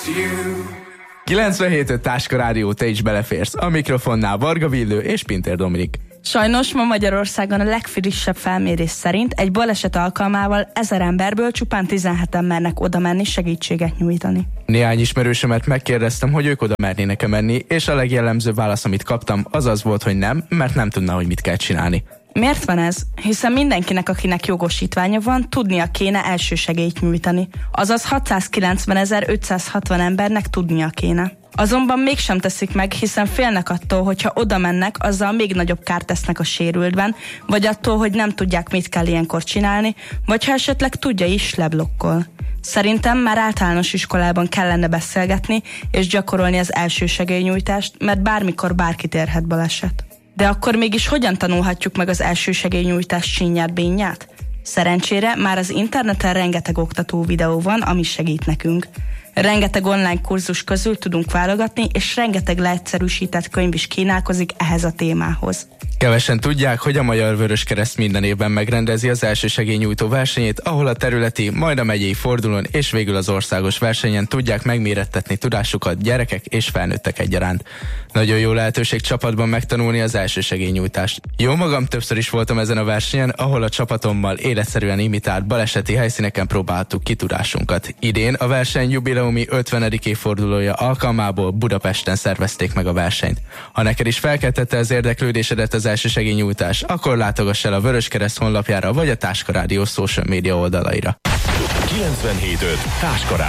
97.5 Táska Rádió, te is beleférsz. A mikrofonnál Varga Villő és Pintér Dominik. Sajnos ma Magyarországon a legfrissebb felmérés szerint egy baleset alkalmával 1000 emberből csupán 17-en mernek oda menni segítséget nyújtani. Néhány ismerősömet megkérdeztem, hogy ők oda mernének-e menni, és a legjellemzőbb válasz, amit kaptam, az volt, hogy nem, mert nem tudná, hogy mit kell csinálni. Miért van ez? Hiszen mindenkinek, akinek jogosítványa van, tudnia kéne elsősegélyt nyújtani. Azaz 690.560 embernek tudnia kéne. Azonban mégsem teszik meg, hiszen félnek attól, hogyha oda mennek, azzal még nagyobb kárt tesznek a sérültben, vagy attól, hogy nem tudják, mit kell ilyenkor csinálni, vagy ha esetleg tudja is, leblokkol. Szerintem már általános iskolában kellene beszélgetni és gyakorolni az elsősegélynyújtást, mert bármikor bárkit érhet baleset. De akkor mégis hogyan tanulhatjuk meg az elsősegélynyújtás csínyát, bínyát? Szerencsére már az interneten rengeteg oktató videó van, ami segít nekünk. Rengeteg online kurzus közül tudunk válogatni, és rengeteg leegyszerűsített könyv is kínálkozik ehhez a témához. Kevesen tudják, hogy a Magyar Vöröskereszt minden évben megrendezi az elsősegélynyújtó versenyét, ahol a területi, majd a megyei fordulón és végül az országos versenyen tudják megmérettetni tudásukat gyerekek és felnőttek egyaránt. Nagyon jó lehetőség csapatban megtanulni az elsősegélynyújtást. Jó magam többször is voltam ezen a versenyen, ahol a csapatommal életszerűen imitált baleseti helyszíneken próbáltuk ki tudásunkat. Idén a verseny jubileumi 50. évfordulója alkalmából Budapesten szervezték meg a versenyt. Ha neked is felkeltette az érdeklődésedet az elsősegélynyújtás, akkor látogass el a Vöröskereszt honlapjára vagy a Táska Rádió social média oldalaira. 97.5 Táska Rádió.